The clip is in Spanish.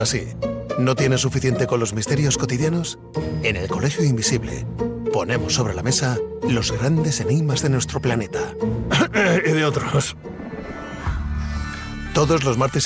Así, ¿no tienes suficiente con los misterios cotidianos? En el Colegio Invisible ponemos sobre la mesa los grandes enigmas de nuestro planeta. Y de otros. Todos los martes